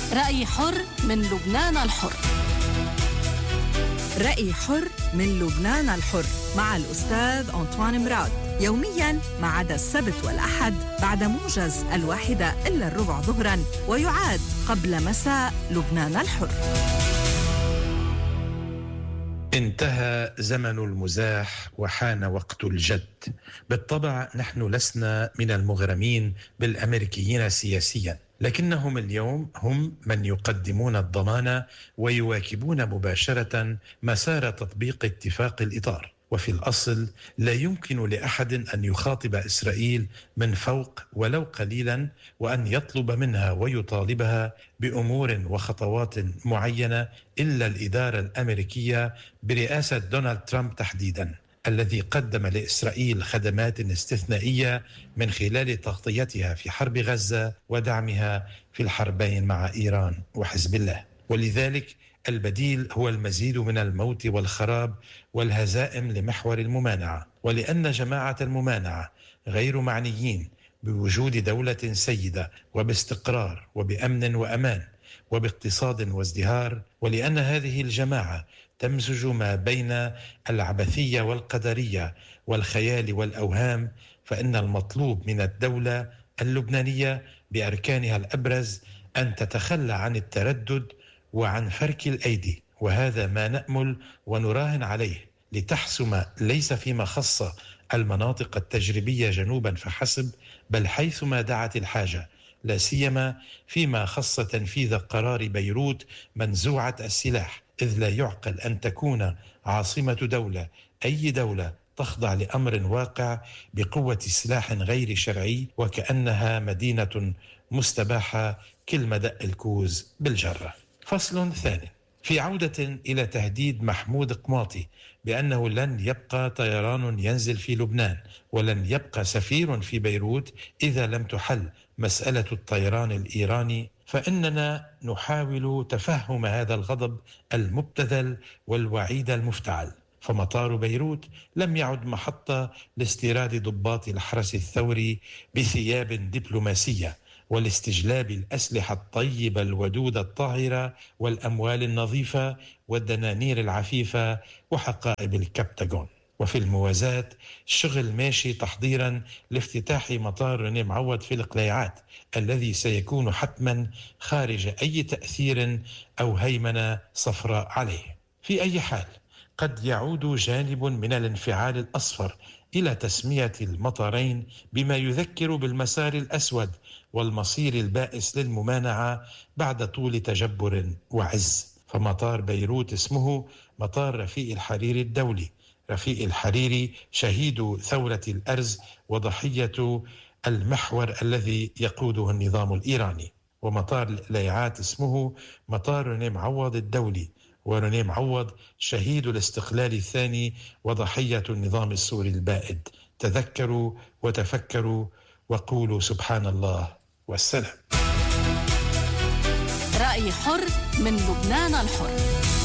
رأي حر من لبنان الحر. رأي حر من لبنان الحر مع الأستاذ أنطوان مراد، يومياً ما عدا السبت والأحد بعد موجز 1:15 ظهراً، ويعاد قبل مساء لبنان الحر. انتهى زمن المزاح وحان وقت الجد. بالطبع نحن لسنا من المغرمين بالأمريكيين سياسياً، لكنهم اليوم هم من يقدمون الضمان ويواكبون مباشرة مسار تطبيق اتفاق الإطار. وفي الأصل لا يمكن لأحد أن يخاطب إسرائيل من فوق ولو قليلا، وأن يطلب منها ويطالبها بأمور وخطوات معينة إلا الإدارة الأمريكية برئاسة دونالد ترامب تحديدا، الذي قدم لإسرائيل خدمات استثنائية من خلال تغطيتها في حرب غزة ودعمها في الحربين مع إيران وحزب الله. ولذلك البديل هو المزيد من الموت والخراب والهزائم لمحور الممانعة. ولأن جماعة الممانعة غير معنيين بوجود دولة سيدة وباستقرار وبأمن وأمان وباقتصاد وازدهار، ولأن هذه الجماعة تمزج ما بين العبثية والقدرية والخيال والأوهام، فإن المطلوب من الدولة اللبنانية بأركانها الأبرز أن تتخلى عن التردد وعن فرك الأيدي، وهذا ما نأمل ونراهن عليه لتحسم ليس فيما خص المناطق التجريبية جنوبا فحسب، بل حيثما دعت الحاجة، لا سيما فيما خص تنفيذ قرار بيروت منزوعة السلاح، إذ لا يعقل أن تكون عاصمة دولة أي دولة تخضع لأمر واقع بقوة سلاح غير شرعي وكأنها مدينة مستباحة كالمدق الكوز بالجرة. فصل ثاني في عودة إلى تهديد محمود قماطي بأنه لن يبقى طيران ينزل في لبنان ولن يبقى سفير في بيروت إذا لم تحل مسألة الطيران الإيراني، فإننا نحاول تفهم هذا الغضب المبتذل والوعيد المفتعل. فمطار بيروت لم يعد محطة لاستيراد ضباط الحرس الثوري بثياب دبلوماسية والاستجلاب الأسلحة الطيبة الودودة الطاهرة والأموال النظيفة والدنانير العفيفة وحقائب الكبتاغون. وفي الموازاة الشغل ماشي تحضيرا لافتتاح مطار ريني معوض في القليعات، الذي سيكون حتما خارج أي تأثير أو هيمنة صفراء عليه. في أي حال قد يعود جانب من الانفعال الأصفر إلى تسمية المطارين بما يذكر بالمسار الأسود والمصير البائس للممانعة بعد طول تجبر وعز. فمطار بيروت اسمه مطار رفيق الحريري الدولي. رفيق الحريري شهيد ثورة الأرز وضحية المحور الذي يقوده النظام الإيراني. ومطار القليعات اسمه مطار ريني معوض الدولي، وريني معوض شهيد الاستقلال الثاني وضحية النظام السوري البائد. تذكروا وتفكروا وقولوا سبحان الله والسلام. رأي حر من لبنان الحر.